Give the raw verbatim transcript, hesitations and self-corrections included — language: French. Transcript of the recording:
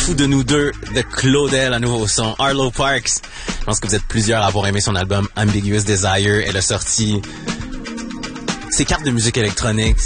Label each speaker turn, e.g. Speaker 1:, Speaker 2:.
Speaker 1: fou de nous deux de Claudel, un nouveau son. Arlo Parks. Je pense que vous êtes plusieurs à avoir aimé son album Ambiguous Desire. Elle a sorti ses cartes de musique électronique.